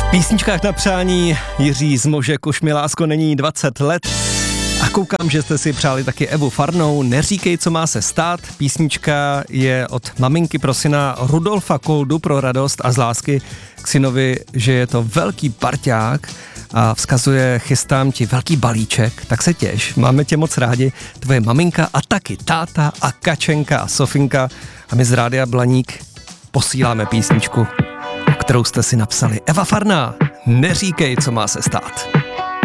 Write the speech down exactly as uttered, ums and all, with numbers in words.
Písničkách na přání Jiří Zmožek, už mi lásko není dvacet let. A koukám, že jste si přáli taky Evu Farnou, Neříkej, co má se stát. Písnička je od maminky pro syna Rudolfa Koldu pro radost a z lásky k synovi, že je to velký parťák a vzkazuje: chystám ti velký balíček, tak se těš, máme tě moc rádi, tvoje maminka a taky táta a Kačenka a Sofinka. A my z Rádia Blaník posíláme písničku, kterou jste si napsali. Eva Farná, Neříkej, co má se stát.